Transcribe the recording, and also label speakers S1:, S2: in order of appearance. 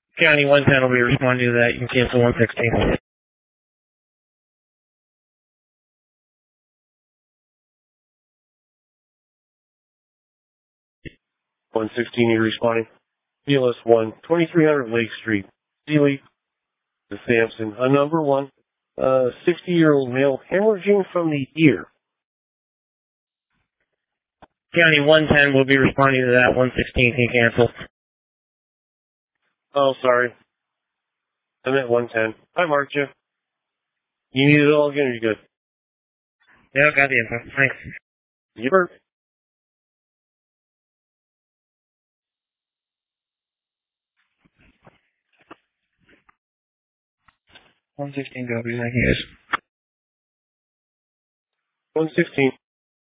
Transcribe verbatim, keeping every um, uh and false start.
S1: County one ten will be responding to that. You can cancel one sixteen.
S2: one sixteen, you're responding. P L S one, twenty-three hundred Lake Street, Sealy, the Sampson, a number one, uh, sixty-year-old male, hemorrhaging from the ear.
S1: County one ten will be responding to that. one sixteen can cancel.
S2: Oh, sorry. I meant one ten. I marked you. You need it all again, or you good?
S1: Yeah, got the info. Thanks.
S2: Yep.
S1: one sixteen W, thank you guys.
S2: one sixteen.